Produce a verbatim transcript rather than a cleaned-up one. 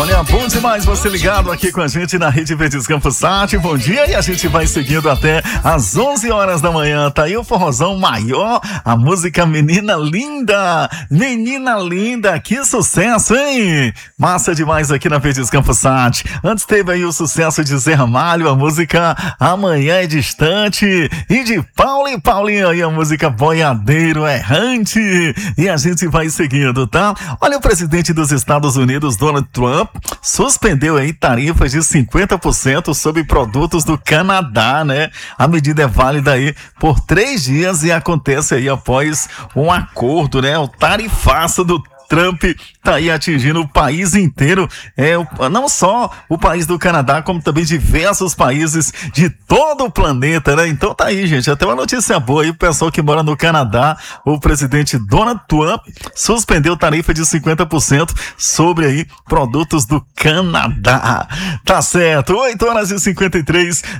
Olha, bom demais você ligado aqui com a gente na Rede Verdes Campos Sat. Bom dia, e a gente vai seguindo até às onze horas da manhã. Tá aí o forrozão maior, a música Menina Linda. Menina Linda, que sucesso, hein? Massa demais aqui na Verdes Campos Sat. Antes teve aí o sucesso de Zé Ramalho, a música Amanhã é Distante. E de Paulo e Paulinho aí a música Boiadeiro Errante. E a gente vai seguindo, tá? Olha, o presidente dos Estados Unidos, Donald Trump, suspendeu aí tarifas de cinquenta por cento sobre produtos do Canadá, né? A medida é válida aí por três dias e acontece aí após um acordo, né? O tarifaço do Trump tá aí atingindo o país inteiro, é, não só o país do Canadá, como também diversos países de todo o planeta, né? Então tá aí, gente, até uma notícia boa aí, o pessoal que mora no Canadá, o presidente Donald Trump suspendeu tarifa de cinquenta por cento sobre aí produtos do Canadá. Tá certo, oito horas e cinquenta e três